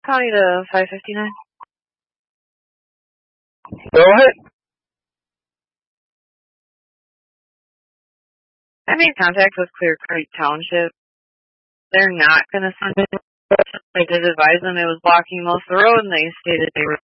County to 559. Go ahead. I made contact with Clear Creek Township. They're not going to send it. I did advise them it was blocking most of the road, and they stated they were